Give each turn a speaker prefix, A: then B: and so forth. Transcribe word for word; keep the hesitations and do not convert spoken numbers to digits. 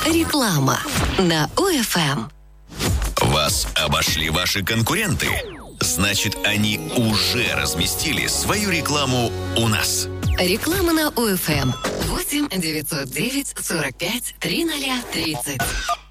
A: Реклама на ОФМ.
B: Вас обошли ваши конкуренты? Значит, они уже разместили свою рекламу у нас.
A: Реклама на ОФМ. восемь девятьсот девять сорок пять тридцать тридцать.